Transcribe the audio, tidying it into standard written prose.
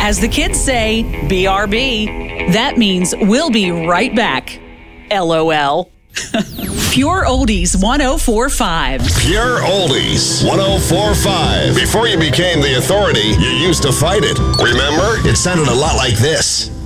As the kids say, BRB. That means we'll be right back. LOL. Pure Oldies 1045. Pure Oldies 1045. Before you became the authority, you used to fight it. Remember? It sounded a lot like this.